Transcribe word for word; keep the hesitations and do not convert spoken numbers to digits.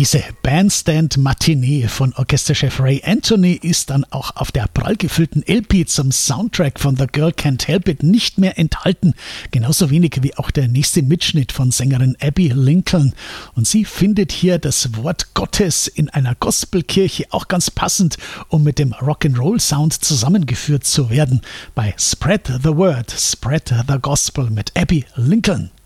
Diese Bandstand-Matinee von Orchesterchef Ray Anthony ist dann auch auf der prall gefüllten L P zum Soundtrack von The Girl Can't Help It nicht mehr enthalten. Genauso wenig wie auch der nächste Mitschnitt von Sängerin Abby Lincoln. Und sie findet hier das Wort Gottes in einer Gospelkirche auch ganz passend, um mit dem Rock'n'Roll-Sound zusammengeführt zu werden. Bei Spread the Word, Spread the Gospel mit Abby Lincoln.